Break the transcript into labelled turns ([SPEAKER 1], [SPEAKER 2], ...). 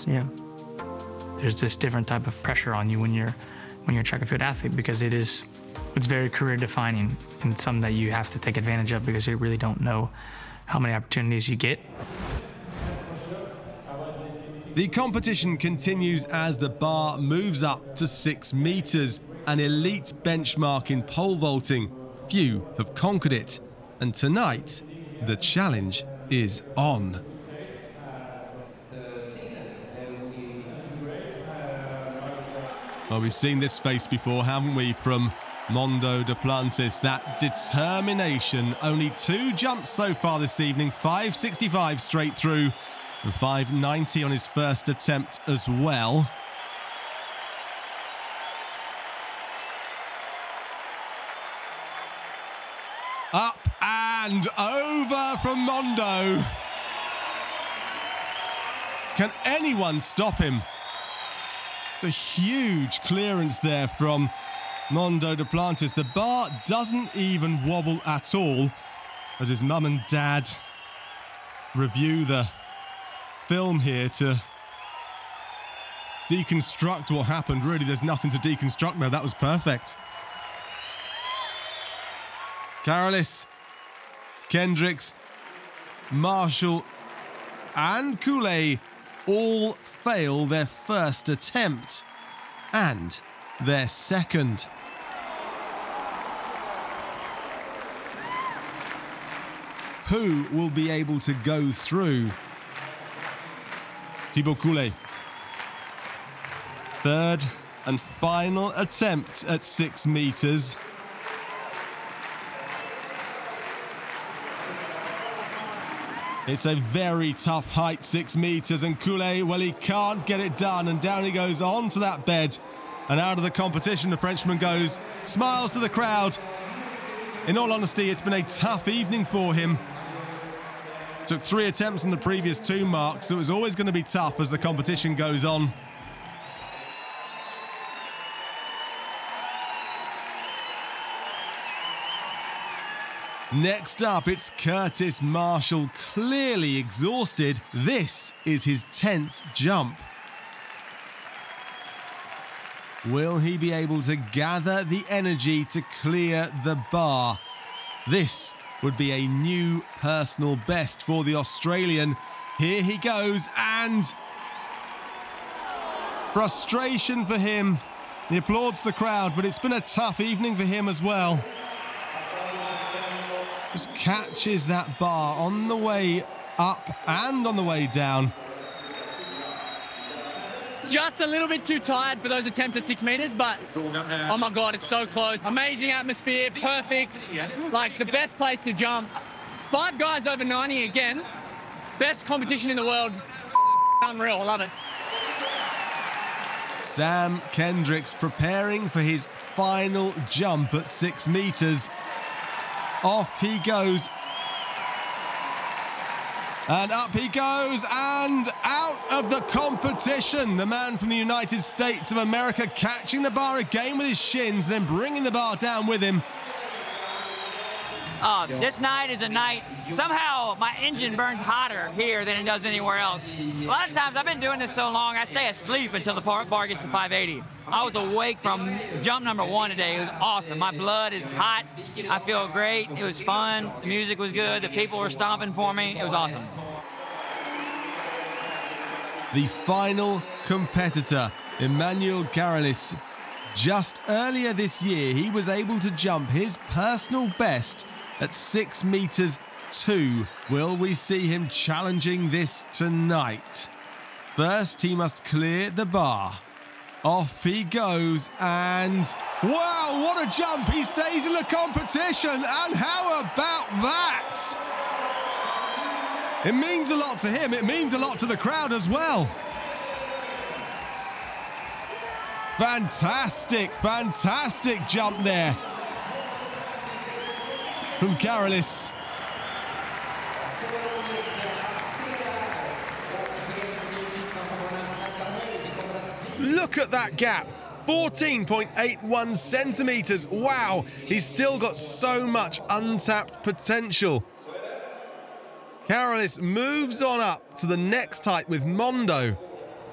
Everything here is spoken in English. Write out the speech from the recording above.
[SPEAKER 1] yeah, there's this different type of pressure on you when you're a track and field athlete, because it's very career defining and something that you have to take advantage of, because you really don't know how many opportunities you get.
[SPEAKER 2] The competition continues as the bar moves up to 6 meters, an elite benchmark in pole vaulting. Few have conquered it, and tonight the challenge is on. Well, we've seen this face before, haven't we, from Mondo Duplantis. That determination. Only 2 jumps so far this evening, 5.65 straight through, and 5.90 on his first attempt as well. Up and over from Mondo. Can anyone stop him? It's a huge clearance there from Mondo Duplantis. The bar doesn't even wobble at all as his mum and dad review the film here to deconstruct what happened. Really, there's nothing to deconstruct there. That was perfect. Carolis, Kendricks, Marshall and Coulet all fail their first attempt and their second. Who will be able to go through? Thibaut Coulet. Third and final attempt at 6 meters. It's a very tough height, 6 meters, and Coulet, well, he can't get it done, and down he goes onto that bed, and out of the competition the Frenchman goes, smiles to the crowd. In all honesty, it's been a tough evening for him. Took 3 attempts on the previous 2 marks, so it was always going to be tough as the competition goes on. Next up, it's Curtis Marshall, clearly exhausted. This is his 10th jump. Will he be able to gather the energy to clear the bar? This would be a new personal best for the Australian. Here he goes, and frustration for him. He applauds the crowd, but it's been a tough evening for him as well. Just catches that bar on the way up and on the way down.
[SPEAKER 3] Just a little bit too tired for those attempts at 6 meters, but oh my God, it's so close. Amazing atmosphere, perfect. Like the best place to jump. 5 guys over 90 again. Best competition in the world. Unreal, I love it.
[SPEAKER 2] Sam Kendricks preparing for his final jump at 6 meters. Off he goes. And up he goes and out of the competition. The man from the United States of America catching the bar again with his shins, then bringing the bar down with him.
[SPEAKER 4] This night is a night, somehow my engine burns hotter here than it does anywhere else. A lot of times I've been doing this so long, I stay asleep until the bar gets to 580. I was awake from jump number 1 today. It was awesome. My blood is hot. I feel great. It was fun. The music was good. The people were stomping for me. It was awesome.
[SPEAKER 2] The final competitor, Emmanuel Carolis. Just earlier this year, he was able to jump his personal best at 6 meters 2. Will we see him challenging this tonight? First, he must clear the bar. Off he goes, and wow, what a jump! He stays in the competition, and how about that? It means a lot to him, it means a lot to the crowd as well. Fantastic, fantastic jump there from Carolis. Look at that gap, 14.81 centimeters. Wow, he's still got so much untapped potential. Carolis moves on up to the next height with Mondo.